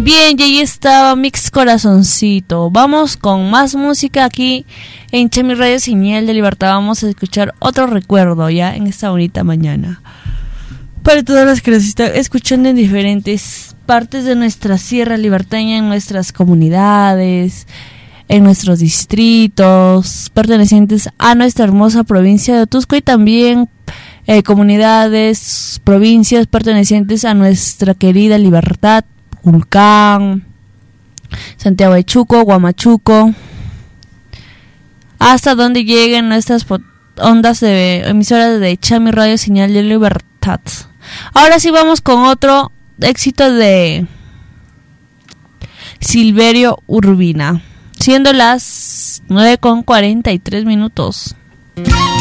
Bien, y ahí estaba Mix Corazoncito. Vamos con más música aquí en Chami Radio Señal de Libertad. Vamos a escuchar otro recuerdo ya en esta bonita mañana. Para todas las que nos están escuchando en diferentes partes de nuestra Sierra Libertaña, en nuestras comunidades, en nuestros distritos, pertenecientes a nuestra hermosa provincia de Otusco, y también comunidades, provincias pertenecientes a nuestra querida Libertad, Julcán, Santiago de Chuco, Huamachuco, hasta donde lleguen nuestras ondas de emisoras de Chami Radio Señal de Libertad. Ahora sí vamos con otro éxito de Silverio Urbina, siendo las 9:43.